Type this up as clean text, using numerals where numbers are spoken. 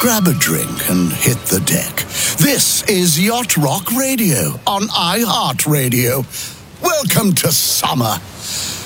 grab a drink and hit the deck. This is Yacht Rock Radio on iHeartRadio. Welcome to summer.